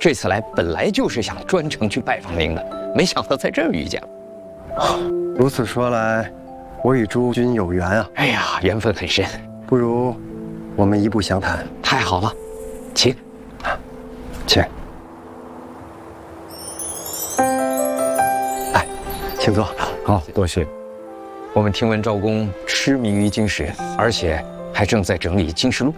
这次来本来就是想专程去拜访您的，没想到在这儿遇见了。 如此说来，我与诸君有缘啊！ 哎呀，缘分很深， 不如我们一步详谈。 太好了，请， 请。来，请坐。 好，多谢。 我们听闻赵公痴迷于经史，而且还正在整理《经世录》。